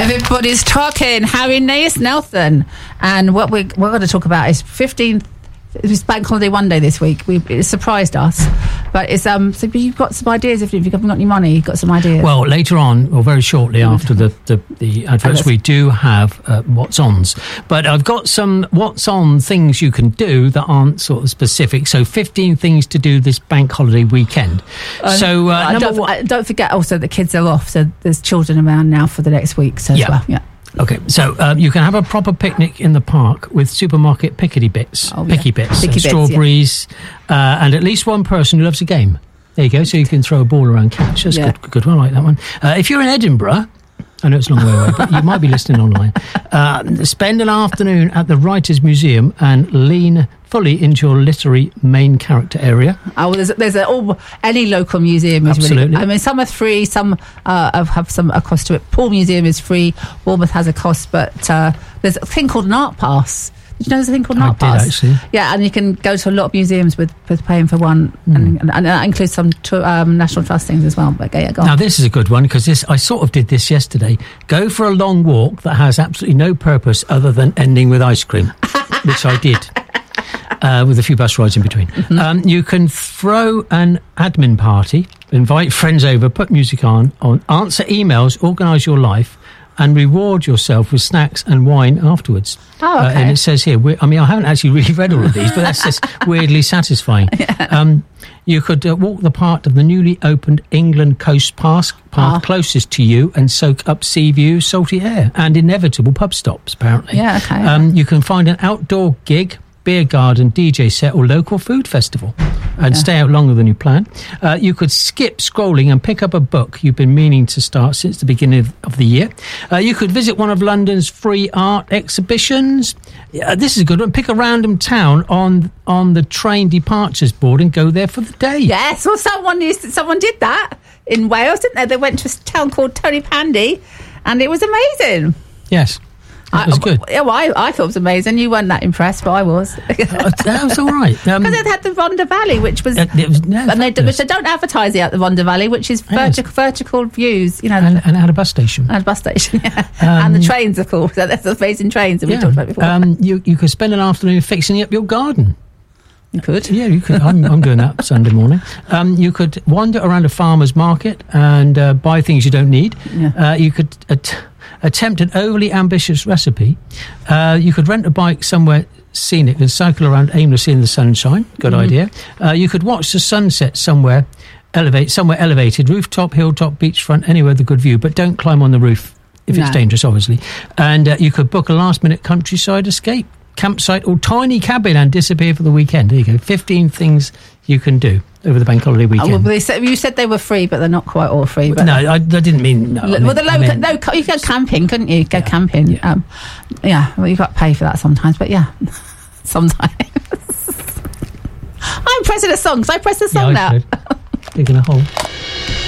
Everybody's talking. Harry Nelson. And what we're going to talk about is 15th. It was Bank Holiday Monday this week. It surprised us, but it's so you've got some ideas. If you haven't got any money, you've got some ideas. Well, later on, or very shortly after the adverts, we do have what's ons. But I've got some what's on things you can do that aren't sort of specific. So 15 things to do this Bank Holiday weekend. Don't forget also the kids are off, so there's children around now for the next week. So as well, yeah. Okay, so you can have a proper picnic in the park with supermarket picky bits, strawberries, and at least one person who loves a game. There you go, so you can throw a ball around catch. That's good one, I like that one. If you're in Edinburgh, I know it's a long way away, but you might be listening online, spend an afternoon at the Writers' Museum and lean fully into your literary main character area. Oh, well, any local museum is absolutely. Really, I mean, some are free, some have some a cost to it. Poole Museum is free, Bournemouth has a cost, but there's a thing called an art pass. Did you know there's a thing called an art pass? Actually. Yeah, and you can go to a lot of museums with paying for one, and that includes some National Trust things as well. But go on. Now, this is a good one, because I sort of did this yesterday. Go for a long walk that has absolutely no purpose other than ending with ice cream, which I did. With a few bus rides in between. Mm-hmm. You can throw an admin party, invite friends over, put music on, answer emails, organise your life, and reward yourself with snacks and wine afterwards. Oh, okay. And it says here, I haven't actually really read all of these, but that's just weirdly satisfying. Yeah. You could walk the part of the newly opened England Coast path closest to you and soak up sea views, salty air, and inevitable pub stops, apparently. Yeah, okay. You can find an outdoor gig, beer garden, DJ set or local food festival and stay out longer than you plan. You could skip scrolling and pick up a book you've been meaning to start since the beginning of the year. You could visit one of London's free art exhibitions. This is a good one. Pick a random town on the train departures board and go there for the day. Yes, well, someone did that in Wales, didn't they? They went to a town called Tony Pandy and it was amazing. Yes. It was good. I thought it was amazing. You weren't that impressed, but I was. That was all right. Because it had the Rhondda Valley, which was... which they don't advertise it at the Rhondda Valley, which is vertical views, you know. And it had a bus station. And a bus station, yeah. And the trains, of course. That's amazing trains that we talked about before. You could spend an afternoon fixing up your garden. You could. Yeah, you could. I'm doing that Sunday morning. You could wander around a farmer's market and buy things you don't need. Yeah. You could... attempt an overly ambitious recipe. You could rent a bike somewhere scenic and cycle around aimlessly in the sunshine. Good idea. You could watch the sunset somewhere elevated, rooftop, hilltop, beachfront, anywhere with a good view, but don't climb on the roof if it's dangerous, obviously. And you could book a last-minute countryside escape, campsite or tiny cabin and disappear for the weekend. There you go. 15 things you can do over the Bank Holiday weekend. You said they were free, but they're not quite all free. But no, I didn't mean... No, you could go camping, couldn't you? Go camping. Yeah. Well, you've got to pay for that sometimes, but yeah, sometimes. I'm pressing a song. So I press the song now. Digging a hole.